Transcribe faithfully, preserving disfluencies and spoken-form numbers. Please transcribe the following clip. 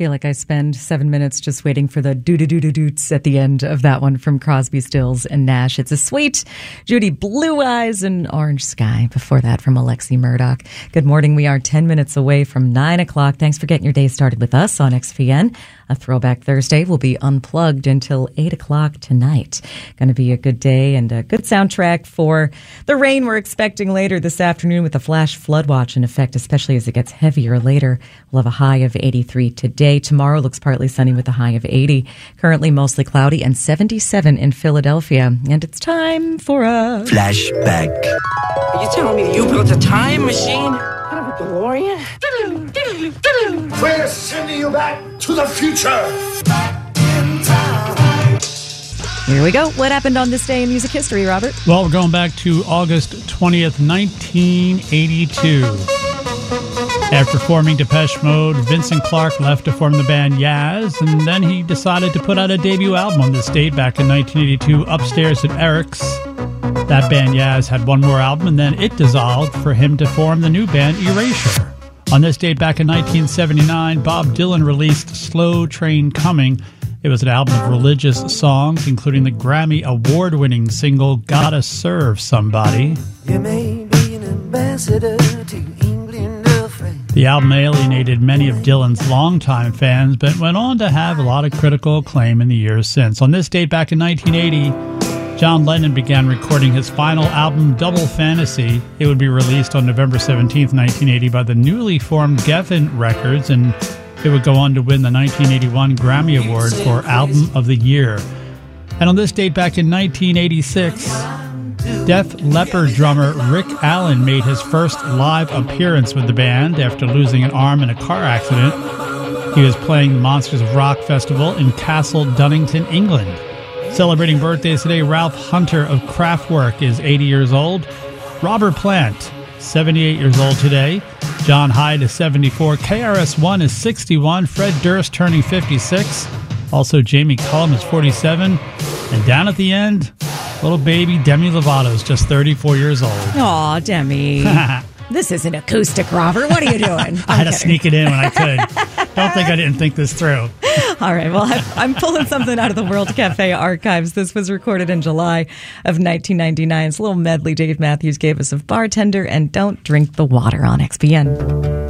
feel like I spend seven minutes just waiting for the doo-doo-doo-doo-doots at the end of that one from Crosby, Stills, and Nash. It's a sweet Judy Blue Eyes and Orange Sky. Before that from Alexi Murdoch. Good morning. We are ten minutes away from nine o'clock. Thanks for getting your day started with us on X V N. A Throwback Thursday will be unplugged until eight o'clock tonight. Going to be a good day and a good soundtrack for the rain we're expecting later this afternoon with the flash flood watch in effect, especially as it gets heavier later. We'll have a high of eighty-three today. Tomorrow looks partly sunny with a high of eighty. Currently mostly cloudy and seventy-seven in Philadelphia. And it's time for a flashback. Are you telling me you built a time machine? Kind of a DeLorean? We're sending you back to the future. Back in time. Here we go. What happened on this day in music history, Robert? Well, we're going back to August twentieth, nineteen eighty-two. After forming Depeche Mode, Vincent Clarke left to form the band Yaz, and then he decided to put out a debut album on this date back in nineteen eighty-two, Upstairs at Eric's. That band Yaz had one more album, and then it dissolved for him to form the new band Erasure. On this date back in nineteen seventy-nine, Bob Dylan released Slow Train Coming. It was an album of religious songs, including the Grammy award-winning single Gotta Serve Somebody. You may be an ambassador to England or France. The album alienated many of Dylan's longtime fans, but went on to have a lot of critical acclaim in the years since. On this date back in nineteen eighty, John Lennon began recording his final album, Double Fantasy. It would be released on November seventeenth, nineteen eighty by the newly formed Geffen Records, and it would go on to win the nineteen eighty-one Grammy Award for Album of the Year. And on this date back in nineteen eighty-six, Def Leppard drummer Rick Allen made his first live appearance with the band after losing an arm in a car accident. He was playing the Monsters of Rock Festival in Castle Donington, England. Celebrating birthdays today, Ralph Hunter of Kraftwerk is eighty years old. Robert Plant, seventy-eight years old today. John Hyde is seventy-four. K R S One is sixty-one. Fred Durst turning fifty-six. Also, Jamie Cullum is forty-seven. And down at the end, little baby Demi Lovato is just thirty-four years old. Aw, Demi. This isn't acoustic, Robert. What are you doing? I had to sneak it in when I could. Don't think I didn't think this through. All right. Well, I'm pulling something out of the World Cafe archives. This was recorded in July of nineteen ninety-nine. It's a little medley Dave Matthews gave us of Bartender and Don't Drink the Water on X B N.